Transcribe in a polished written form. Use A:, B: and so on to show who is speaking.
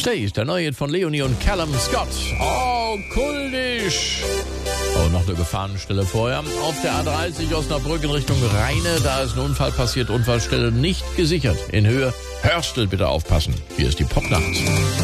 A: Stage, der neue Hit von Leonie und Callum Scott. Oh, kultisch. Oh, noch eine Gefahrenstelle vorher. Auf der A30 Osnabrück in Richtung Rheine, da ist ein Unfall passiert, Unfallstelle nicht gesichert. In Höhe Hörstel bitte aufpassen. Hier ist die Popnacht.